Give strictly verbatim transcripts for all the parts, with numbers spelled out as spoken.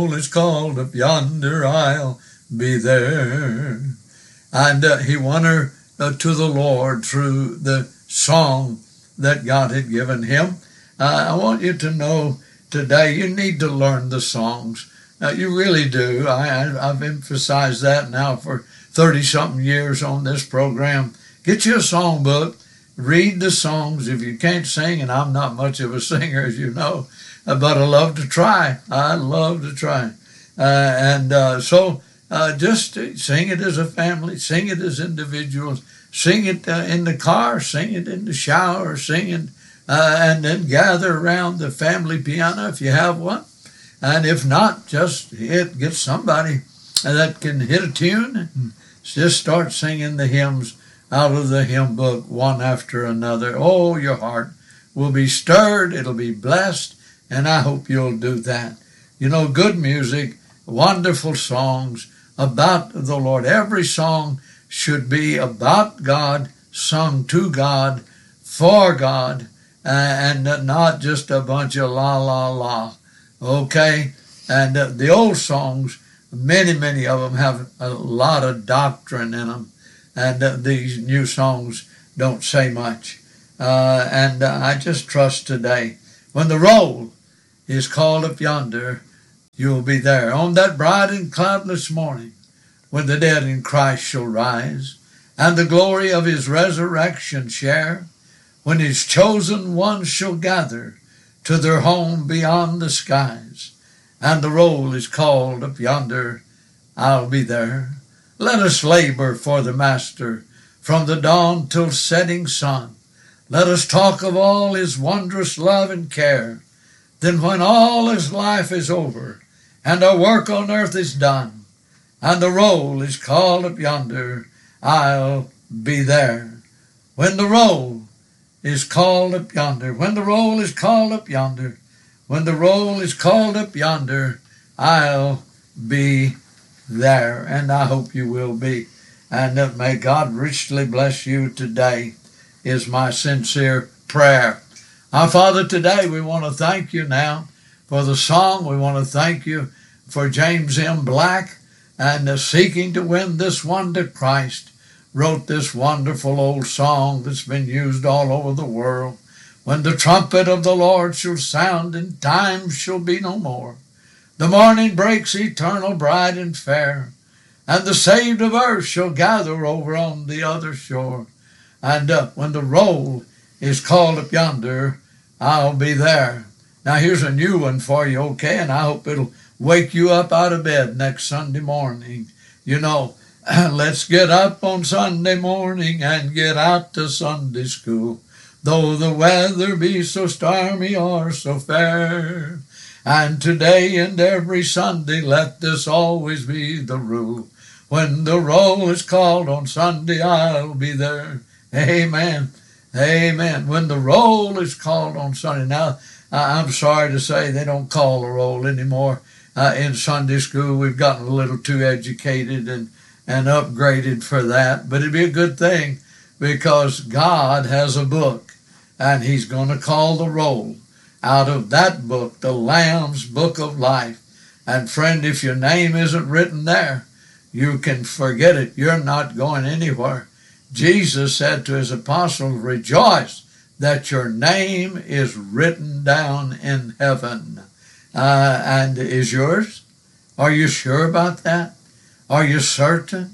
is called up yonder, I'll be there. And uh, he won her uh, to the Lord through the song that God had given him. Uh, I want you to know today you need to learn the songs. Uh, you really do. I, I, I've emphasized that now for thirty-something years on this program. Get you a songbook. Read the songs. If you can't sing, and I'm not much of a singer, as you know, but I love to try. I love to try. Uh, and uh, so uh, just sing it as a family, sing it as individuals, sing it uh, in the car, sing it in the shower, sing it, uh, and then gather around the family piano if you have one. And if not, just hit, get somebody that can hit a tune and just start singing the hymns out of the hymn book one after another. Oh, your heart will be stirred. It'll be blessed. And I hope you'll do that. You know, good music, wonderful songs about the Lord. Every song should be about God, sung to God, for God, uh, and not just a bunch of la, la, la. Okay? And uh, the old songs, many, many of them have a lot of doctrine in them. And uh, these new songs don't say much. Uh, and uh, I just trust today, when the roll is called up yonder, you'll be there. On that bright and cloudless morning, when the dead in Christ shall rise, and the glory of his resurrection share, when his chosen ones shall gather to their home beyond the skies, and the roll is called up yonder, I'll be there. Let us labor for the Master from the dawn till setting sun. Let us talk of all his wondrous love and care. Then when all his life is over and our work on earth is done and the roll is called up yonder, I'll be there. When the roll is called up yonder, when the roll is called up yonder, when the roll is called up yonder, I'll be there. And I hope you will be. And that may God richly bless you today is my sincere prayer. Our Father, today we want to thank you now for the song. We want to thank you for James M. Black and uh, seeking to win this one to Christ. Wrote this wonderful old song that's been used all over the world. When the trumpet of the Lord shall sound and time shall be no more. The morning breaks eternal, bright and fair, and the saved of earth shall gather over on the other shore. And uh, when the roll is called up yonder, I'll be there. Now here's a new one for you, okay? And I hope it'll wake you up out of bed next Sunday morning. You know, let's get up on Sunday morning and get out to Sunday school. Though the weather be so stormy or so fair. And today and every Sunday, let this always be the rule. When the roll is called on Sunday, I'll be there. Amen. Amen. When the roll is called on Sunday. Now, I'm sorry to say they don't call the roll anymore. Uh, in Sunday school, we've gotten a little too educated and, and upgraded for that. But it'd be a good thing because God has a book and he's going to call the roll out of that book, the Lamb's Book of Life. And friend, if your name isn't written there, you can forget it. You're not going anywhere. Jesus said to his apostles, rejoice that your name is written down in heaven. Uh, and is yours? Are you sure about that? Are you certain?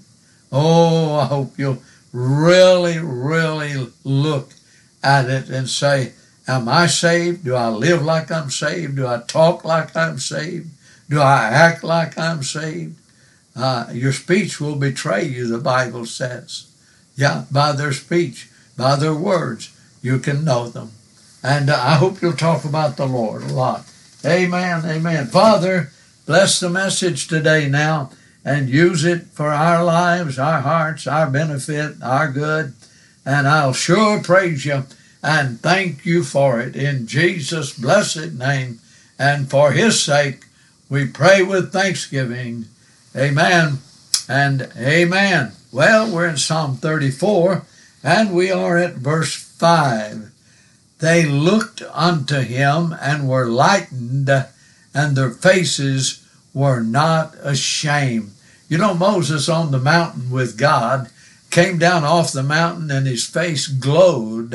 Oh, I hope you'll really, really look at it and say, am I saved? Do I live like I'm saved? Do I talk like I'm saved? Do I act like I'm saved? Uh, your speech will betray you, the Bible says. Yeah, by their speech, by their words, you can know them. And uh, I hope you'll talk about the Lord a lot. Amen, amen. Father, bless the message today now and use it for our lives, our hearts, our benefit, our good. And I'll sure praise you and thank you for it in Jesus' blessed name. And for his sake, we pray with thanksgiving. Amen and amen. Well, we're in Psalm thirty-four, and we are at verse five. They looked unto him and were lightened, and their faces were not ashamed. You know, Moses on the mountain with God came down off the mountain and his face glowed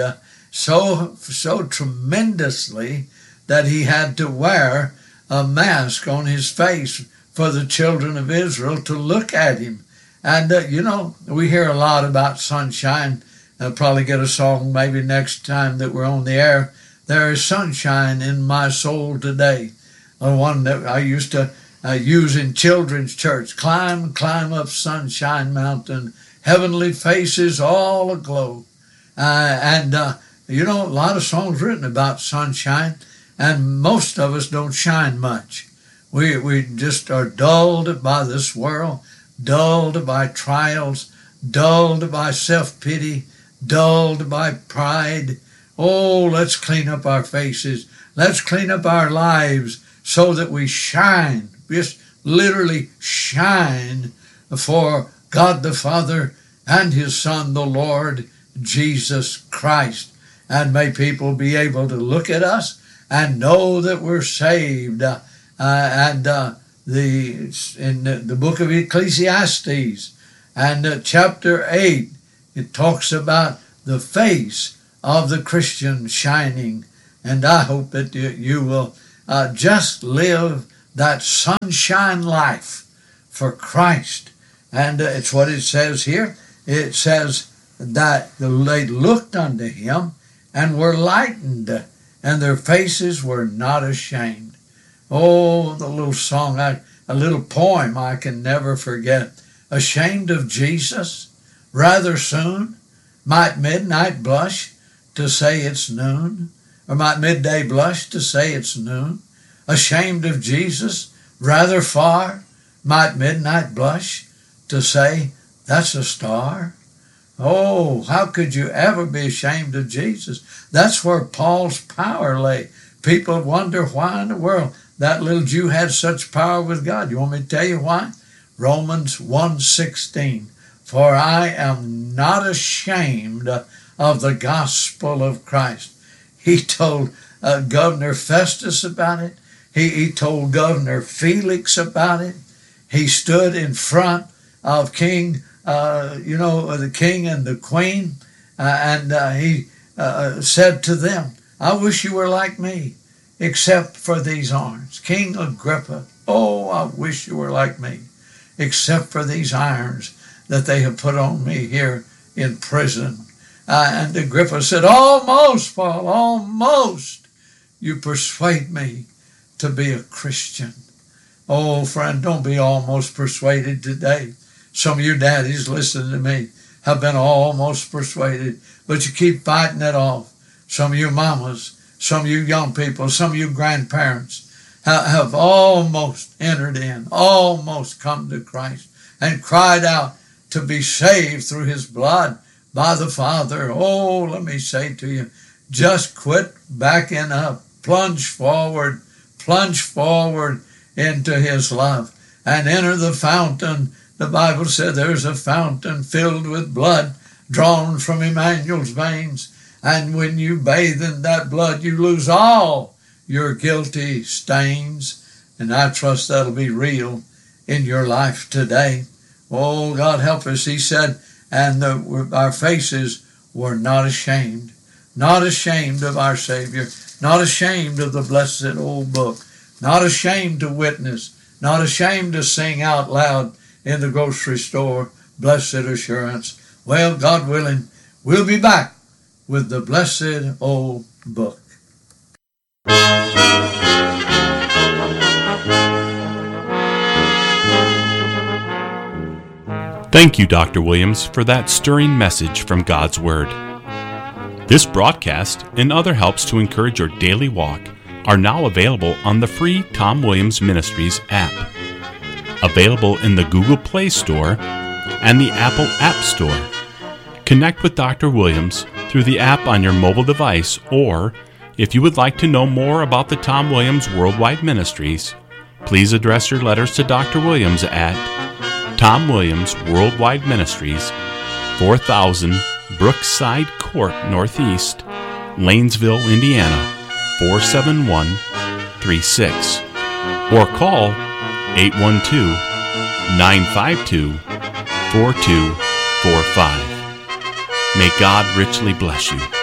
so, so tremendously that he had to wear a mask on his face for the children of Israel to look at him. And, uh, you know, we hear a lot about sunshine. I'll probably get a song maybe next time that we're on the air. There is sunshine in my soul today. The one that I used to uh, use in children's church. Climb, climb up Sunshine Mountain, heavenly faces all aglow. Uh, and, uh, you know, a lot of songs written about sunshine, and most of us don't shine much. We, we just are dulled by this world, dulled by trials, dulled by self-pity, dulled by pride. Oh, let's clean up our faces. Let's clean up our lives so that we shine, just literally shine for God the Father and his Son, the Lord Jesus Christ. And may people be able to look at us and know that we're saved. Uh, and uh, the in the, the book of Ecclesiastes and uh, chapter eight, it talks about the face of the Christian shining. And I hope that you, you will uh, just live that sunshine life for Christ. And uh, it's what it says here. It says that they looked unto him and were lightened, and their faces were not ashamed. Oh, the little song, I, a little poem I can never forget. Ashamed of Jesus, rather soon, might midnight blush to say it's noon, or might midday blush to say it's noon. Ashamed of Jesus, rather far, might midnight blush to say that's a star. Oh, how could you ever be ashamed of Jesus? That's where Paul's power lay. People wonder why in the world that little Jew had such power with God. You want me to tell you why? Romans one sixteen. For I am not ashamed of the gospel of Christ. He told uh, Governor Festus about it. He, he told Governor Felix about it. He stood in front of King, uh, you know, the king and the queen, uh, and uh, he uh, said to them, I wish you were like me, except for these irons. King Agrippa, oh, I wish you were like me, except for these irons that they have put on me here in prison. Uh, and Agrippa said, almost, Paul, almost you persuade me to be a Christian. Oh, friend, don't be almost persuaded today. Some of you daddies listening to me have been almost persuaded, but you keep fighting it off. Some of you mamas, some of you young people, some of you grandparents have, have almost entered in, almost come to Christ and cried out to be saved through his blood by the Father. Oh, let me say to you, just quit backing up, plunge forward, plunge forward into his love and enter the fountain. The Bible said there's a fountain filled with blood drawn from Emmanuel's veins. And when you bathe in that blood, you lose all your guilty stains. And I trust that'll be real in your life today. Oh, God help us. He said, and the, our faces were not ashamed, not ashamed of our Savior, not ashamed of the blessed old book, not ashamed to witness, not ashamed to sing out loud in the grocery store, blessed assurance. Well, God willing, we'll be back with the blessed old book. Thank you, Doctor Williams, for that stirring message from God's Word. This broadcast and other helps to encourage your daily walk are now available on the free Tom Williams Ministries app. Available in the Google Play Store and the Apple App Store. Connect with Doctor Williams through the app on your mobile device, or if you would like to know more about the Tom Williams Worldwide Ministries, please address your letters to Doctor Williams at Tom Williams Worldwide Ministries, four thousand Brookside Court Northeast, Lanesville, Indiana, four seven one three six, or call eight one two, nine five two, four two four five. May God richly bless you.